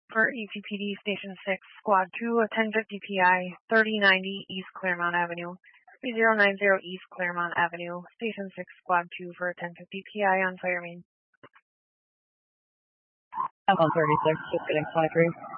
for EPPD Station 6, Squad 2, a 1050 PI, 3090 East Claremont Avenue, 3090 East Claremont Avenue, Station 6, Squad 2 for a 1050 PI on fire main. I'm on 36, just getting 23.